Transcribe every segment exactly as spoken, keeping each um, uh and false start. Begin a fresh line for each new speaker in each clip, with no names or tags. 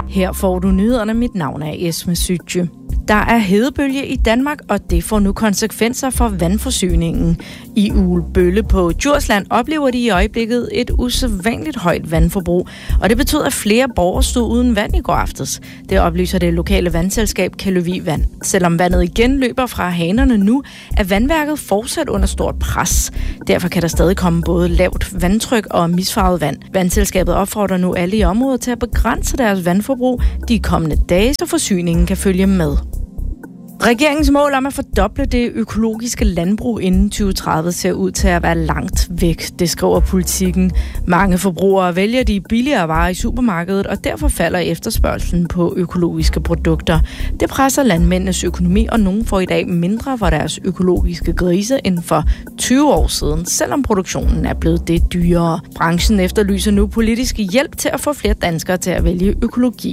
Her får du nyhederne. Mit navn er Esme Sytje. Der er hedebølge i Danmark, og det får nu konsekvenser for vandforsyningen. I Ugelbølle på Djursland oplever de i øjeblikket et usædvanligt højt vandforbrug, og det betyder, at flere borgere stod uden vand i går aftes. Det oplyser det lokale vandselskab Kæløvig Vand. Selvom vandet igen løber fra hanerne nu, er vandværket fortsat under stort pres. Derfor kan der stadig komme både lavt vandtryk og misfarvet vand. Vandselskabet opfordrer nu alle i området til at begrænse deres vandforbrug de kommende dage, så forsyningen kan følge med. Regeringens mål om at fordoble det økologiske landbrug inden tyve tredive ser ud til at være langt væk, det skriver Politikken. Mange forbrugere vælger de billigere varer i supermarkedet, og derfor falder efterspørgselen på økologiske produkter. Det presser landmændenes økonomi, og nogen får i dag mindre for deres økologiske grise end for tyve år siden, selvom produktionen er blevet det dyrere. Branchen efterlyser nu politisk hjælp til at få flere danskere til at vælge økologi.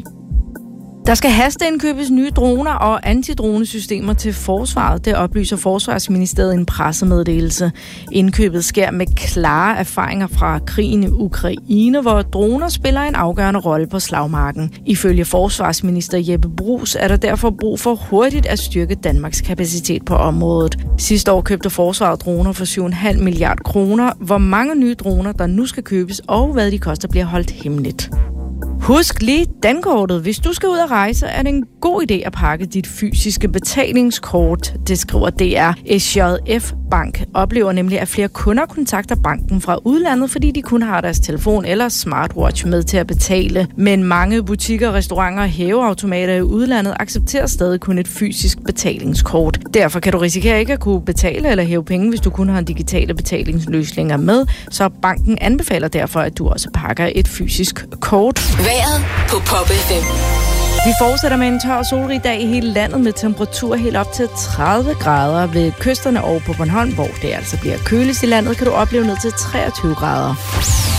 Der skal hasteindkøbes nye droner og antidronesystemer til forsvaret. Det oplyser Forsvarsministeriet i en pressemeddelelse. Indkøbet sker med klare erfaringer fra krigen i Ukraine, hvor droner spiller en afgørende rolle på slagmarken. Ifølge forsvarsminister Jeppe Bruus er der derfor brug for hurtigt at styrke Danmarks kapacitet på området. Sidste år købte forsvaret droner for syv komma fem milliarder kroner. Hvor mange nye droner, der nu skal købes, og hvad de koster, bliver holdt hemmeligt. Husk lige dankortet. Hvis du skal ud at rejse, er det en god idé at pakke dit fysiske betalingskort. Det skriver D R. S J F Bank oplever nemlig, at flere kunder kontakter banken fra udlandet, fordi de kun har deres telefon eller smartwatch med til at betale. Men mange butikker, restauranter og hæveautomater i udlandet accepterer stadig kun et fysisk betalingskort. Derfor kan du risikere ikke at kunne betale eller hæve penge, hvis du kun har digitale betalingsløsninger med. Så banken anbefaler derfor, at du også pakker et fysisk kort.
Vejret på Pop F M.
Vi fortsætter med en tør og solrig dag i hele landet med temperatur helt op til tredive grader ved kysterne og på Bornholm, hvor det altså bliver køligst i landet, kan du opleve ned til treogtyve grader.